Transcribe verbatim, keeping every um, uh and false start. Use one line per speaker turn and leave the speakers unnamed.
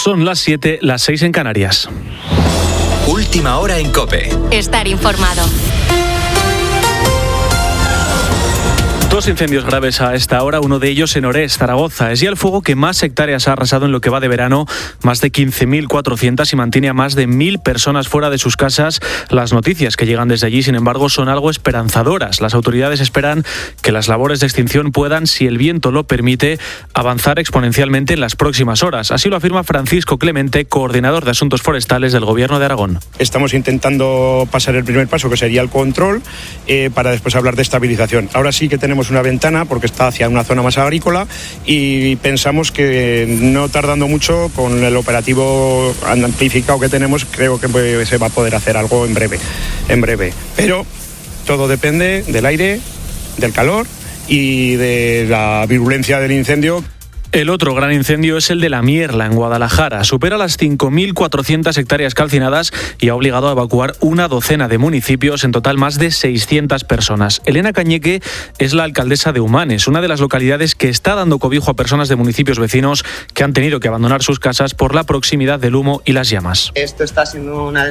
Son las siete, las seis en Canarias.
Última hora en COPE.
Estar informado.
Dos incendios graves a esta hora, uno de ellos en Orés, Zaragoza. Es ya el fuego que más hectáreas ha arrasado en lo que va de verano, más de quince mil cuatrocientas, y mantiene a más de mil personas fuera de sus casas. Las noticias que llegan desde allí, sin embargo, son algo esperanzadoras. Las autoridades esperan que las labores de extinción puedan, si el viento lo permite, avanzar exponencialmente en las próximas horas. Así lo afirma Francisco Clemente, coordinador de Asuntos Forestales del Gobierno de Aragón.
Estamos intentando pasar el primer paso, que sería el control, eh, para después hablar de estabilización. Ahora sí que tenemos una ventana porque está hacia una zona más agrícola y pensamos que no tardando mucho, con el operativo amplificado que tenemos, creo que se va a poder hacer algo en breve, en breve. Pero todo depende del aire, del calor y de la virulencia del incendio.
El otro gran incendio es el de La Mierla, en Guadalajara. Supera las cinco mil cuatrocientas hectáreas calcinadas y ha obligado a evacuar una docena de municipios, en total más de seiscientas personas. Elena Cañeque es la alcaldesa de Humanes, una de las localidades que está dando cobijo a personas de municipios vecinos que han tenido que abandonar sus casas por la proximidad del humo y las llamas.
Esto está siendo una